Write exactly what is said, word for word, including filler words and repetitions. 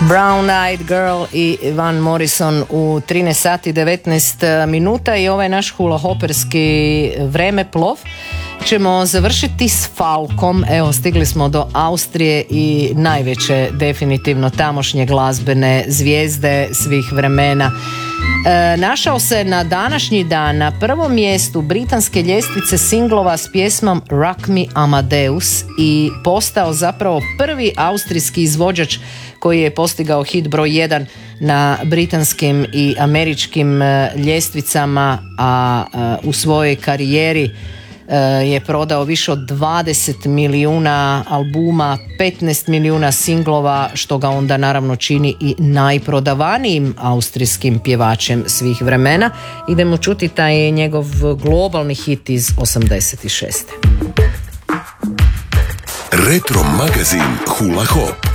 Brown Eyed Girl i Van Morrison u trinaest sati devetnaest minuta i ovaj naš hula-hoperski vremeplov ćemo završiti s Falkom. Evo, stigli smo do Austrije i najveće definitivno tamošnje glazbene zvijezde svih vremena. E, našao se na današnji dan na prvom mjestu britanske ljestvice singlova s pjesmom Rock Me Amadeus i postao zapravo prvi austrijski izvođač koji je postigao hit broj jedan na britanskim i američkim ljestvicama, a u svojoj karijeri je prodao više od dvadeset milijuna albuma, petnaest milijuna singlova, što ga onda naravno čini i najprodavanijim austrijskim pjevačem svih vremena. Idemo čuti taj njegov globalni hit iz osamdeset šeste. Retro magazin Hula Hop.